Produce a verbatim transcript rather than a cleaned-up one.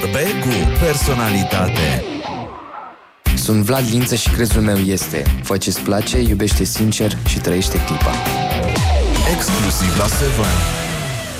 Vorbe cu personalitate. Sunt Vlad Lință și crezul meu este: fă ce-ți place, iubește sincer și trăiește clipa. Exclusiv la Seven.